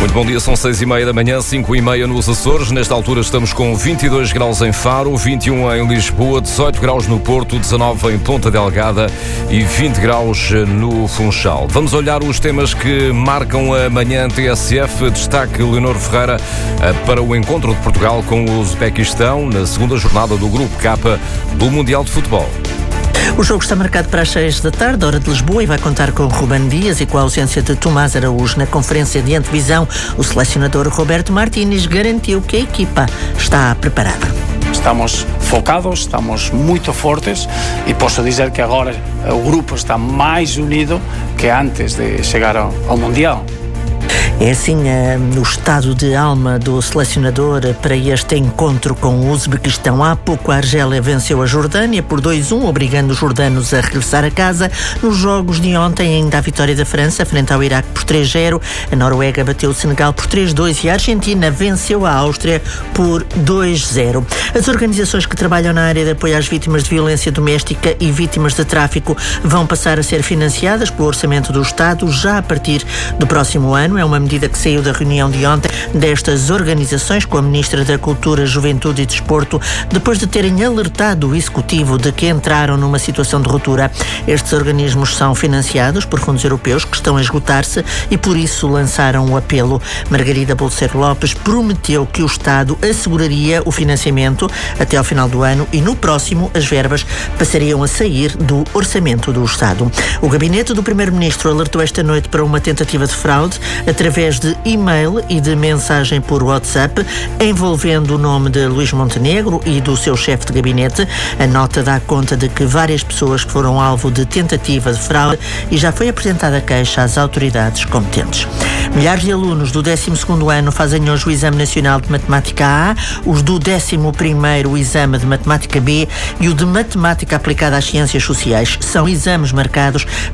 Muito bom dia, são 6h30 da manhã, 5h30 nos Açores. Nesta altura estamos com 22 graus em Faro, 21 em Lisboa, 18 graus no Porto, 19 em Ponta Delgada e 20 graus no Funchal. Vamos olhar os temas que marcam a manhã TSF. Destaque Leonor Ferreira para o encontro de Portugal com o Uzbequistão na segunda jornada do Grupo K do Mundial de Futebol. O jogo está marcado para as 6 da tarde, hora de Lisboa, e vai contar com Ruben Dias e com a ausência de Tomás Araújo. Na conferência de antevisão, o selecionador Roberto Martínez garantiu que a equipa está preparada. Estamos focados, estamos muito fortes e posso dizer que agora o grupo está mais unido que antes de chegar ao Mundial. É assim o estado de alma do selecionador para este encontro com o Uzbequistão. Há pouco a Argélia venceu a Jordânia por 2-1, obrigando os jordanos a regressar a casa. Nos jogos de ontem, ainda a vitória da França frente ao Iraque por 3-0. A Noruega bateu o Senegal por 3-2 e a Argentina venceu a Áustria por 2-0. As organizações que trabalham na área de apoio às vítimas de violência doméstica e vítimas de tráfico vão passar a ser financiadas pelo Orçamento do Estado já a partir do próximo ano. É uma medida que saiu da reunião de ontem destas organizações com a Ministra da Cultura, Juventude e Desporto, depois de terem alertado o Executivo de que entraram numa situação de ruptura. Estes organismos são financiados por fundos europeus que estão a esgotar-se e por isso lançaram o apelo. Margarida Bolseiro Lopes prometeu que o Estado asseguraria o financiamento até ao final do ano e no próximo as verbas passariam a sair do Orçamento do Estado. O gabinete do Primeiro-Ministro alertou esta noite para uma tentativa de fraude através de e-mail e de mensagem por WhatsApp, envolvendo o nome de Luís Montenegro e do seu chefe de gabinete. A nota dá conta de que várias pessoas foram alvo de tentativa de fraude e já foi apresentada queixa às autoridades competentes. Milhares de alunos do 12º ano fazem hoje o Exame Nacional de Matemática A, os do 11º o Exame de Matemática B e o de Matemática Aplicada às Ciências Sociais. São exames marcados